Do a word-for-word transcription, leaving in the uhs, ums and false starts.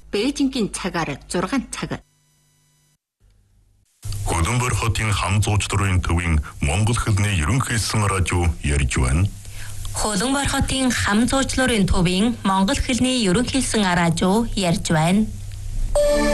Бээжингийн цагаар зургаан цаг. Хөдөнбөр хотын хам зуучлалын төвийн Монгол хэлний ерөнхийлсэн радио ярьж байна. Хөдөнбөр хотын хам зуучлалын төвийн Монгол хэлний ерөнхийлсэн радио ярьж байна.